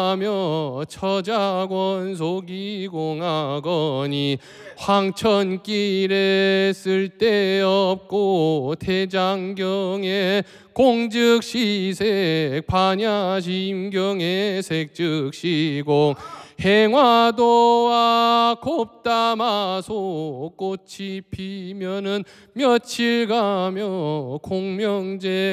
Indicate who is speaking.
Speaker 1: 가며 처자권속이 공하거니 황천길에 쓸데없고 태장경에 공즉시색 반야심경에 색즉시공 행화도와 곱다마소 꽃이 피면은 며칠 가며 공명제